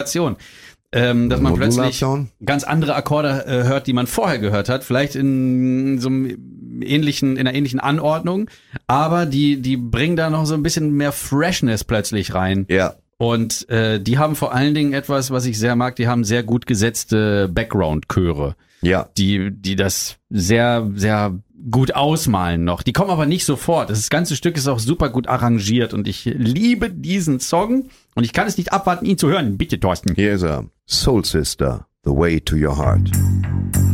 Modulation. Dass man plötzlich ganz andere Akkorde hört, die man vorher gehört hat, vielleicht in so einem in einer ähnlichen Anordnung, aber die bringen da noch so ein bisschen mehr Freshness plötzlich rein. Ja. Und die haben vor allen Dingen etwas, was ich sehr mag, die haben sehr gut gesetzte Background-Chöre. Ja. Die das sehr, sehr gut ausmalen noch. Die kommen aber nicht sofort. Das ganze Stück ist auch super gut arrangiert und ich liebe diesen Song und ich kann es nicht abwarten, ihn zu hören. Bitte, Thorsten. Hier ist er. Soul Sister, The Way to Your Heart.